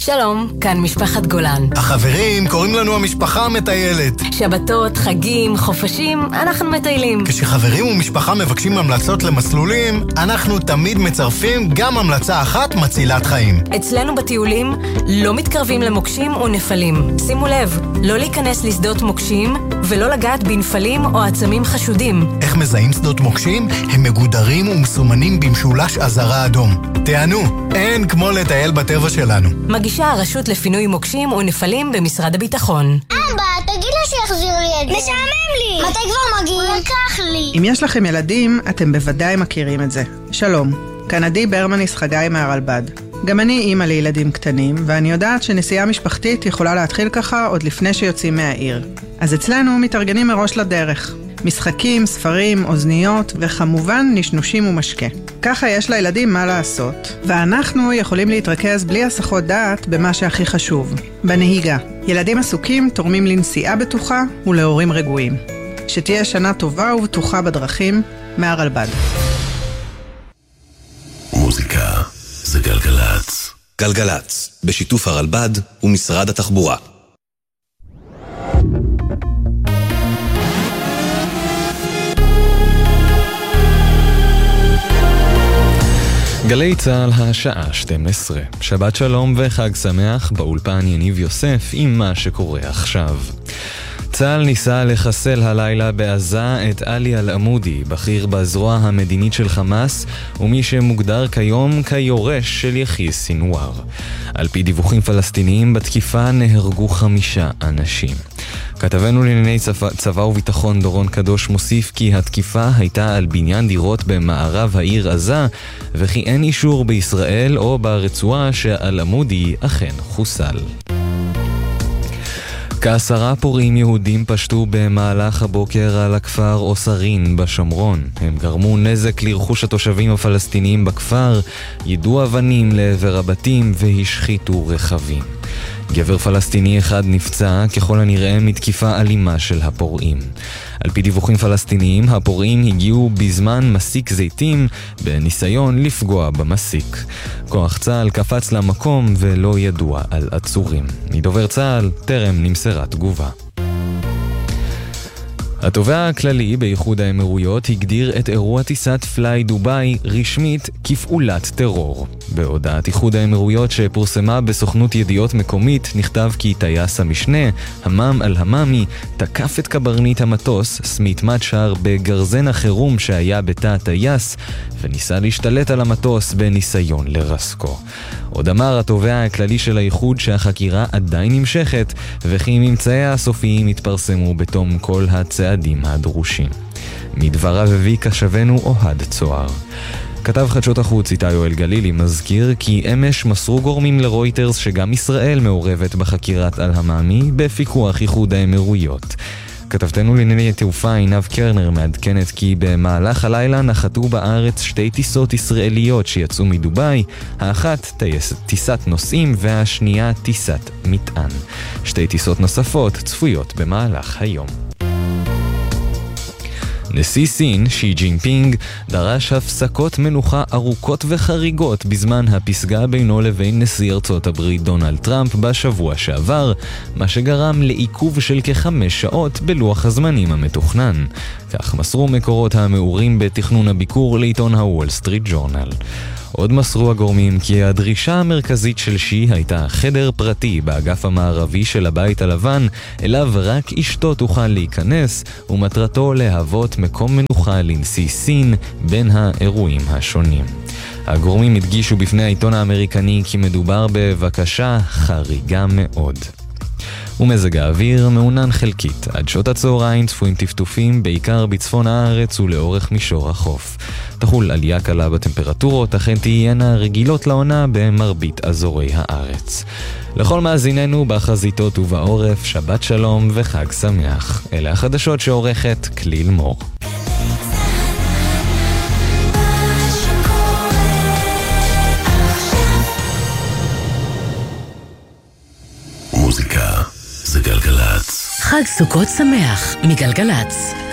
שלום, כאן משפחת גולן. החברים קוראים לנו המשפחה המטיילת. שבתות, חגים, חופשים, אנחנו מטיילים. כשחברים ומשפחה מבקשים המלצות למסלולים, אנחנו תמיד מצרפים גם המלצה אחת מצילת חיים. אצלנו בטיולים לא מתקרבים למוקשים או נפלים. שימו לב, לא להיכנס לשדות מוקשים ולא לגעת בנפלים או עצמים חשודים. איך מזהים שדות מוקשים? הם מגודרים ומסומנים במשולש אזהרה אדום. תענו, אין כמו לטייל בטבע שלנו. מגישה הרשות לפינוי מוקשים ונפלים במשרד הביטחון. אבא, תגיד לה שיחזיר לי את זה. משעמם לי. מתי כבר מגיעים? הוא לקח לי. אם יש לכם ילדים, אתם בוודאי מכירים את זה. שלום, כאן עדי ברמניס חגי מהרלב"ד. גם אני אימא לילדים קטנים, ואני יודעת שנסיעה משפחתית יכולה להתחיל ככה עוד לפני שיוצאים מהעיר. אז אצלנו מתארגנים מראש לדרך. משחקים, ספרים, אוזניות, וכמובן נשנושים ומשקה. ככה יש לילדים מה לעשות, ואנחנו יכולים להתרכז בלי הסחות דעת במה שהכי חשוב, בנהיגה. ילדים עסוקים תורמים לנסיעה בטוחה ולהורים רגועים. שתהיה שנה טובה ובטוחה בדרכים, מהרלב"ד. מוזיקה זה גלגלץ. גלגלץ, בשיתוף הרלב"ד ומשרד התחבורה. גלי צהל השעה 12. שבת שלום וחג שמח, באולפן יניב יוסף עם מה שקורה עכשיו. צהל ניסה לחסל הלילה בעזה את עלי אל-עמודי, בכיר בזרוע המדינית של חמאס, ומי שמוגדר כיום כיורש של יחיא סינואר. על פי דיווחים פלסטיניים, בתקיפה נהרגו 5 אנשים. כתבנו לענייני צבא וביטחון דורון קדוש מוסיף כי התקיפה הייתה על בניין דירות במערב העיר עזה, וכי אין אישור בישראל או ברצועה שאל-עמודי אכן חוסל. 10 פורעים יהודים פשטו במהלך הבוקר על הכפר אוסרין בשומרון. הם גרמו נזק לרכוש התושבים הפלסטיניים בכפר, יידו אבנים לעבר הבתים והשחיתו רכבים. גבר פלסטיני אחד נפצע ככל הנראה מתקיפה אלימה של הפורעים. על פי דיווחים פלסטיניים, הפורעים הגיעו בזמן מסיק זיתים בניסיון לפגוע במסיק. כוח צה"ל קפץ למקום ולא ידוע על עצורים. מדובר צה"ל טרם נמסרה תגובה. התובע הכללי באיחוד האמירויות הגדיר את אירוע טיסת פליי דוביי רשמית כפעולת טרור. בהודעת איחוד האמירויות שפורסמה בסוכנות ידיעות מקומית נכתב כי טייס המשנה, המם אל-הממי, תקף את קברניט המטוס, סמית מצ'ר, בגרזן החירום שהיה בתא הטייס, וניסה להשתלט על המטוס בניסיון לרסקו. עוד אמר התובע הכללי של האיחוד שהחקירה עדיין נמשכת, וכי ממצאיה הסופיים התפרסמו בתום כל הצעדים הדרושים. מדבריו הביא קשבנו אוהד צוהר. כתב חדשות החוץ איתי יואל גלילי מזכיר כי אמש מסרו גורמים לרויטרס שגם ישראל מעורבת בחקירת אל-הממי בפיקוח איחוד האמירויות. כתבתנו לענייני תעופה עינב קרנר מעדכנת כי במהלך הלילה נחתו בארץ 2 טיסות ישראליות שיצאו מדוביי, האחת טיסת נוסעים והשנייה טיסת מטען. 2 טיסות נוספות צפויות במהלך היום. נשיא סין, שי ג'ינפינג, דרש הפסקות מנוחה ארוכות וחריגות בזמן הפסגה בינו לבין נשיא ארצות הברית דונלד טראמפ בשבוע שעבר, מה שגרם לעיכוב של כ5 שעות בלוח הזמנים המתוכנן. כך מסרו מקורות המעורים בתכנון הביקור לעיתון הוול סטריט ג'ורנל. עוד מסרו הגורמים כי הדרישה המרכזית של שי הייתה חדר פרטי באגף המערבי של הבית הלבן, אליו רק אשתו תוכל להיכנס, ומטרתו להוות מקום מנוחה לנשיא סין בין האירועים השונים. הגורמים הדגישו בפני העיתון האמריקני כי מדובר בבקשה חריגה מאוד. ומזג האוויר מעונן חלקית. עד שעות הצהריים צפויים טפטופים בעיקר בצפון הארץ ולאורך מישור החוף. תחול עלייה קלה בטמפרטורות, אכן תהיינה רגילות לעונה במרבית אזורי הארץ. לכל מאזיננו בחזיתות ובעורף, שבת שלום וחג שמח. אלה החדשות שעורכת כליל מור. מוזיקה זה גלגלץ. חג סוכות שמח מגלגלץ.